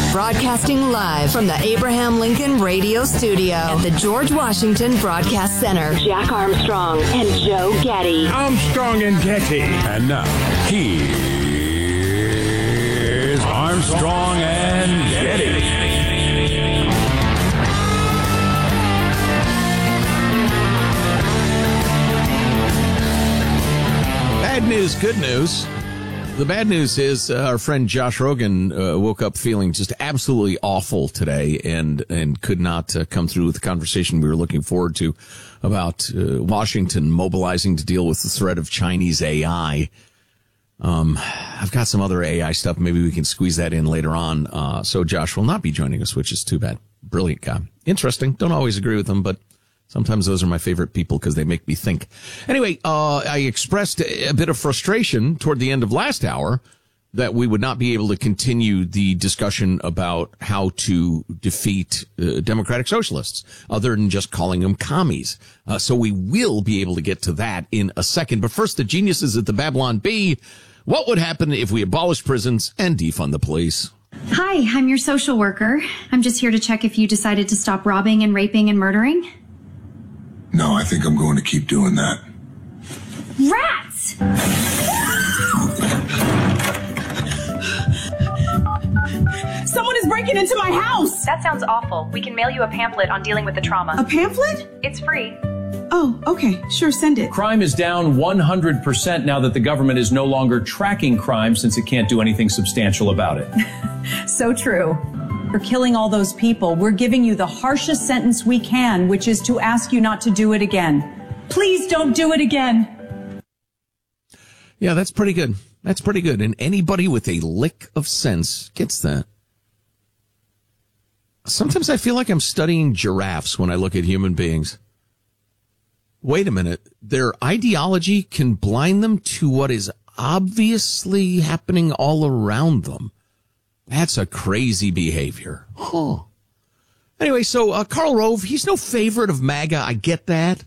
Broadcasting live from the Abraham Lincoln Radio Studio at the George Washington Broadcast Center. Jack Armstrong and Joe Getty. Armstrong and Getty. And now, here's Armstrong and Getty. Bad news, good news. The bad news is our friend Josh Rogan woke up feeling just absolutely awful today and could not come through with the conversation we were looking forward to about Washington mobilizing to deal with the threat of Chinese AI. I've got some other AI stuff. Maybe we can squeeze that in later on. So Josh will not be joining us, which is too bad. Brilliant guy. Interesting. Don't always agree with him, but sometimes those are my favorite people because they make me think. Anyway, I expressed a bit of frustration toward the end of last hour that we would not be able to continue the discussion about how to defeat democratic socialists other than just calling them commies. So we will be able to get to that in a second. But first, the geniuses at the Babylon Bee. What would happen if we abolished prisons and defund the police? Hi, I'm your social worker. I'm just here to check if you decided to stop robbing and raping and murdering. No, I think I'm going to keep doing that. Rats! Someone is breaking into my house! That sounds awful. We can mail you a pamphlet on dealing with the trauma. A pamphlet? It's free. Oh, okay. Sure, send it. Crime is down 100% now that the government is no longer tracking crime since it can't do anything substantial about it. So true. For killing all those people, we're giving you the harshest sentence we can, which is to ask you not to do it again. Please don't do it again. Yeah, that's pretty good. That's pretty good. And anybody with a lick of sense gets that. Sometimes I feel like I'm studying giraffes when I look at human beings. Wait a minute. Their ideology can blind them to what is obviously happening all around them. That's a crazy behavior. Huh. Anyway, so Karl Rove, he's no favorite of MAGA. I get that.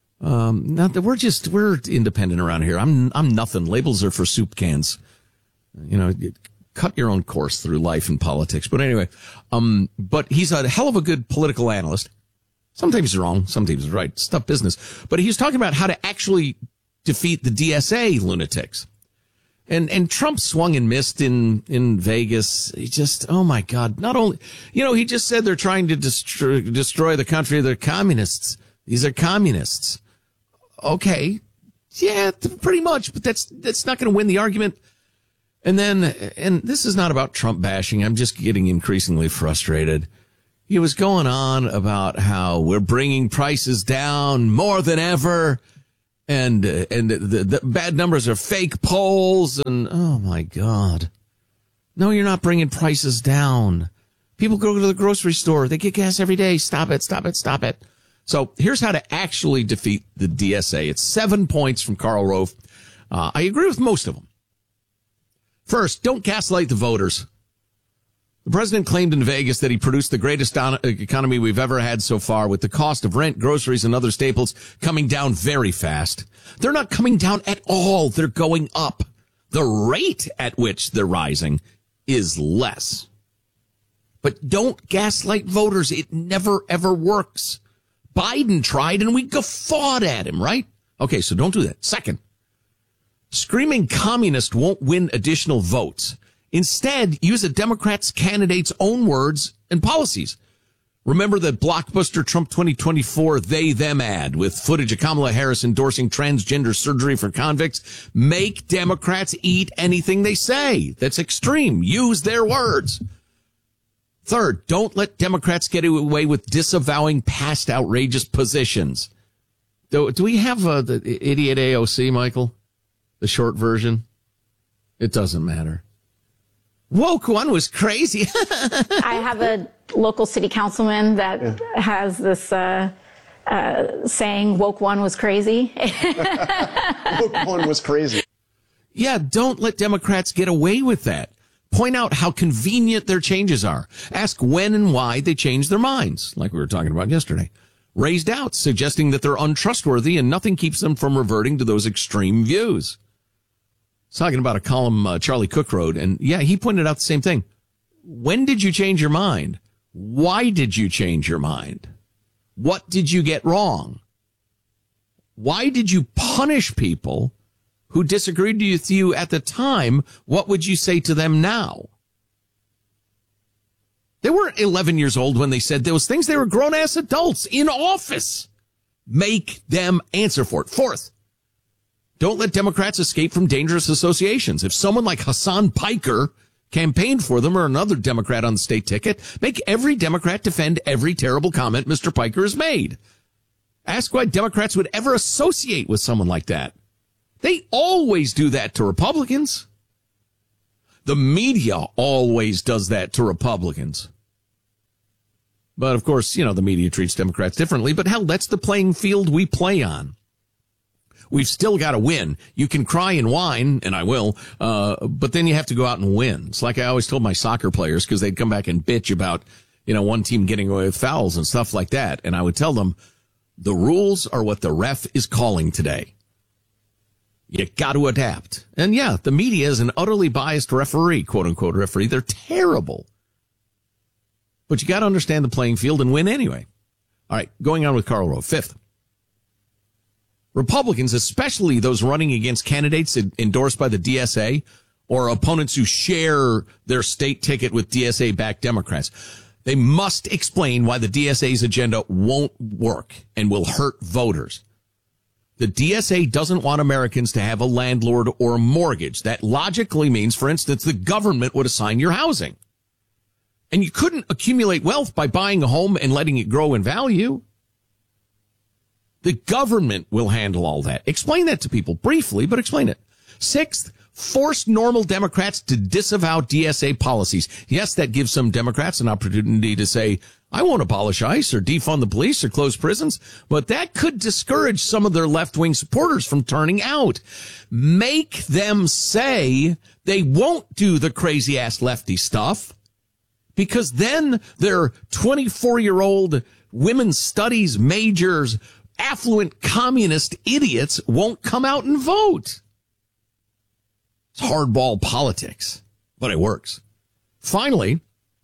Not that we're independent around here. I'm nothing. Labels are for soup cans. You know, cut your own course through life and politics. But anyway, but he's a hell of a good political analyst. Sometimes he's wrong, sometimes he's right. It's tough business. But he was talking about how to actually defeat the DSA lunatics. And Trump swung and missed in Vegas. He just, oh my God, not only, he just said they're trying to destroy the country. They're communists. These are communists. Okay. Yeah, pretty much, but that's not going to win the argument. And this is not about Trump bashing. I'm just getting increasingly frustrated. He was going on about how we're bringing prices down more than ever. And the bad numbers are fake polls. And oh my God. No, you're not bringing prices down. People go to the grocery store. They get gas every day. Stop it. Stop it. Stop it. So here's how to actually defeat the DSA. It's 7 points from Karl Rove. I agree with most of them. First, don't gaslight the voters. The president claimed in Vegas that he produced the greatest economy we've ever had so far, with the cost of rent, groceries, and other staples coming down very fast. They're not coming down at all. They're going up. The rate at which they're rising is less. But don't gaslight voters. It never, ever works. Biden tried and we guffawed at him, right? Okay, so don't do that. Second, screaming communist won't win additional votes. Instead, use a Democrat's candidate's own words and policies. Remember that blockbuster Trump 2024 they-them ad with footage of Kamala Harris endorsing transgender surgery for convicts? Make Democrats eat anything they say. That's extreme. Use their words. Third, don't let Democrats get away with disavowing past outrageous positions. Do we have the idiot AOC, Michael? The short version? It doesn't matter. Woke one was crazy. I have a local city councilman that has this saying, woke one was crazy. Woke one was crazy. Yeah, don't let Democrats get away with that. Point out how convenient their changes are. Ask when and why they changed their minds, like we were talking about yesterday. Raise doubts, suggesting that they're untrustworthy and nothing keeps them from reverting to those extreme views. Talking about a column Charlie Cook wrote, and yeah, he pointed out the same thing. When did you change your mind? Why did you change your mind? What did you get wrong? Why did you punish people who disagreed with you at the time? What would you say to them now? They weren't 11 years old when they said those things. They were grown-ass adults in office. Make them answer for it. Fourth, don't let Democrats escape from dangerous associations. If someone like Hassan Piker campaigned for them or another Democrat on the state ticket, make every Democrat defend every terrible comment Mr. Piker has made. Ask why Democrats would ever associate with someone like that. They always do that to Republicans. The media always does that to Republicans. But, of course, you know, the media treats Democrats differently. But, hell, that's the playing field we play on. We've still got to win. You can cry and whine, and I will, but then you have to go out and win. It's like I always told my soccer players, because they'd come back and bitch about, you know, one team getting away with fouls and stuff like that. And I would tell them, the rules are what the ref is calling today. You got to adapt. And, yeah, the media is an utterly biased referee, quote-unquote referee. They're terrible. But you got to understand the playing field and win anyway. All right, going on with Karl Rove. Fifth, Republicans, especially those running against candidates endorsed by the DSA or opponents who share their state ticket with DSA-backed Democrats, they must explain why the DSA's agenda won't work and will hurt voters. The DSA doesn't want Americans to have a landlord or a mortgage. That logically means, for instance, the government would assign your housing. And you couldn't accumulate wealth by buying a home and letting it grow in value. The government will handle all that. Explain that to people briefly, but explain it. Sixth, force normal Democrats to disavow DSA policies. Yes, that gives some Democrats an opportunity to say, I won't abolish ICE or defund the police or close prisons, but that could discourage some of their left-wing supporters from turning out. Make them say they won't do the crazy-ass lefty stuff, because then their 24-year-old women's studies majors, affluent communist idiots won't come out and vote. It's hardball politics, but it works. Finally,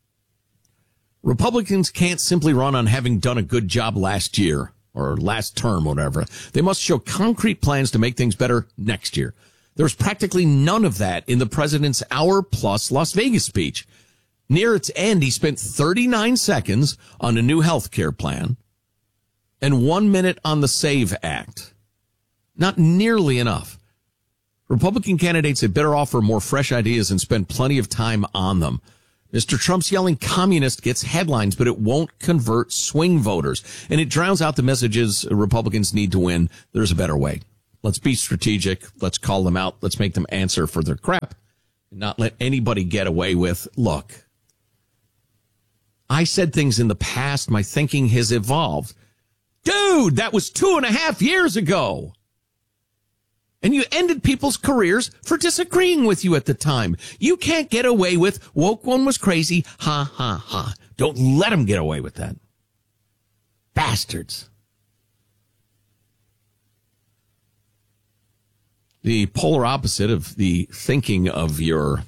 Republicans can't simply run on having done a good job last year or last term, whatever. They must show concrete plans to make things better next year. There's practically none of that in the president's hour-plus Las Vegas speech. Near its end, he spent 39 seconds on a new health care plan and 1 minute on the SAVE Act. Not nearly enough. Republican candidates had better offer more fresh ideas and spend plenty of time on them. Mr. Trump's yelling communist gets headlines, but it won't convert swing voters. And it drowns out the messages Republicans need to win. There's a better way. Let's be strategic. Let's call them out. Let's make them answer for their crap and not let anybody get away with, look, I said things in the past. My thinking has evolved. Dude, that was 2.5 years ago. And you ended people's careers for disagreeing with you at the time. You can't get away with woke one was crazy. Ha, ha, ha. Don't let them get away with that. Bastards. The polar opposite of the thinking of your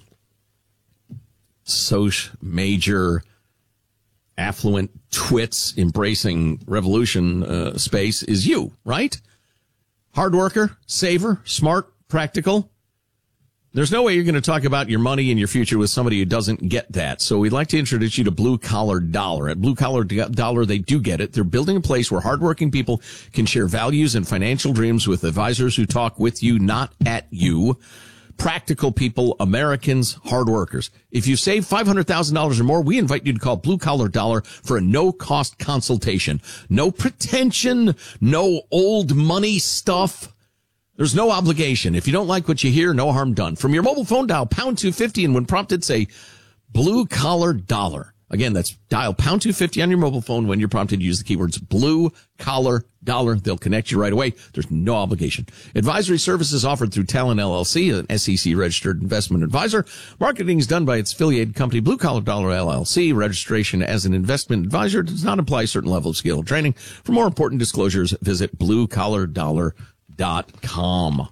major affluent twits embracing revolution space is you, right? Hard worker, saver, smart, practical. There's no way you're going to talk about your money and your future with somebody who doesn't get that. So we'd like to introduce you to Blue Collar Dollar. At Blue Collar Dollar, they do get it. They're building a place where hardworking people can share values and financial dreams with advisors who talk with you, not at you. Practical people, Americans, hard workers. If you save $500,000 or more, we invite you to call Blue Collar Dollar for a no-cost consultation. No pretension, no old money stuff. There's no obligation. If you don't like what you hear, no harm done. From your mobile phone, dial pound 250, and when prompted, say Blue Collar Dollar. Again, that's dial pound 250 on your mobile phone. When you're prompted, use the keywords Blue Collar Dollar. They'll connect you right away. There's no obligation. Advisory services offered through Talon LLC, an SEC-registered investment advisor. Marketing is done by its affiliated company, Blue Collar Dollar LLC. Registration as an investment advisor does not imply a certain level of skill or training. For more important disclosures, visit bluecollardollar.com.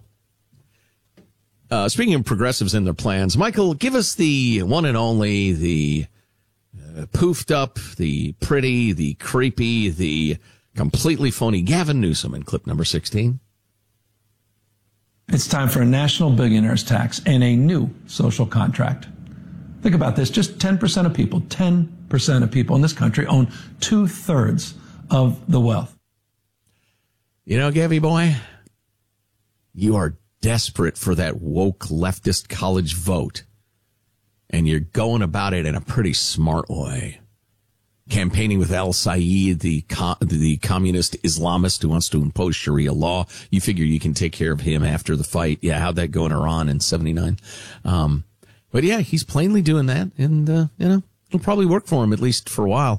Speaking of progressives and their plans, Michael, give us the one and only, the poofed up, the pretty, the creepy, the completely phony Gavin Newsom in clip number 16. It's time for a national billionaires tax and a new social contract. Think about this. Just 10% of people in this country own 2/3 of the wealth. You know, Gabby boy, you are desperate for that woke leftist college vote. And you're going about it in a pretty smart way. Campaigning with al-Sayed, the communist Islamist who wants to impose Sharia law. You figure you can take care of him after the fight. Yeah, how'd that go in Iran in 79? But yeah, he's plainly doing that. And, it'll probably work for him, at least for a while.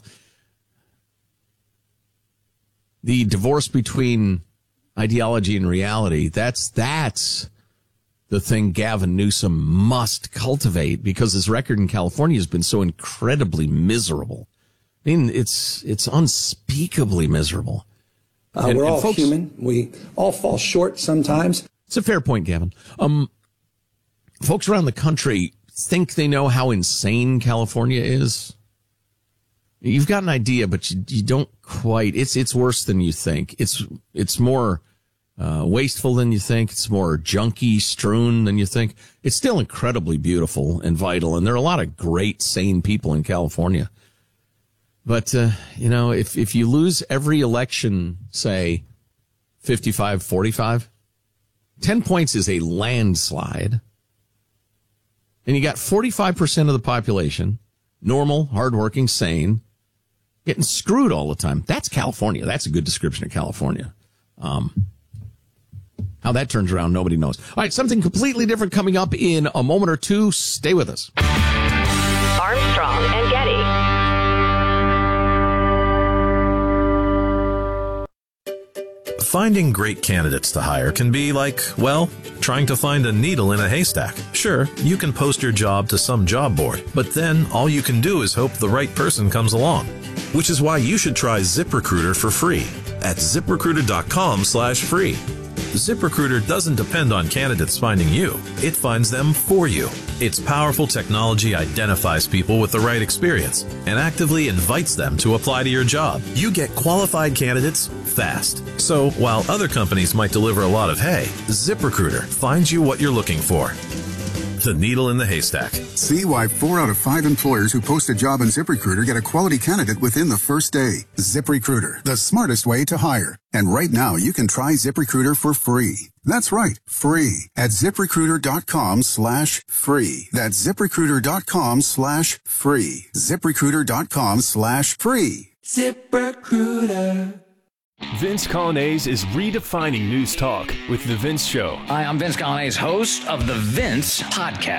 The divorce between ideology and reality, that's the thing Gavin Newsom must cultivate, because his record in California has been so incredibly miserable. I mean, it's unspeakably miserable. We're all human. We all fall short sometimes. It's a fair point, Gavin. Folks around the country think they know how insane California is. You've got an idea, but you don't quite. It's worse than you think. It's more wasteful than you think. It's more junkie strewn than you think. It's still incredibly beautiful and vital, and there are a lot of great, sane people in California. But, if you lose every election, say, 55-45, 10 points is a landslide. And you got 45% of the population, normal, hardworking, sane, getting screwed all the time. That's California. That's a good description of California. How that turns around, nobody knows. All right, something completely different coming up in a moment or two. Stay with us. Armstrong and Getty. Finding great candidates to hire can be like, well, trying to find a needle in a haystack. Sure, you can post your job to some job board, but then all you can do is hope the right person comes along. Which is why you should try ZipRecruiter for free at ZipRecruiter.com/free. ZipRecruiter doesn't depend on candidates finding you. It finds them for you. Its powerful technology identifies people with the right experience and actively invites them to apply to your job. You get qualified candidates fast. So while other companies might deliver a lot of hay, ZipRecruiter finds you what you're looking for. The needle in the haystack. See why 4 out of 5 employers who post a job on ZipRecruiter get a quality candidate within the first day. ZipRecruiter, the smartest way to hire. And right now, you can try ZipRecruiter for free. That's right, free at ZipRecruiter.com/free. That's ZipRecruiter.com/free. ZipRecruiter.com/free. ZipRecruiter. Vince Colonnese is redefining news talk with The Vince Show. Hi, I'm Vince Colonnese, host of The Vince Podcast.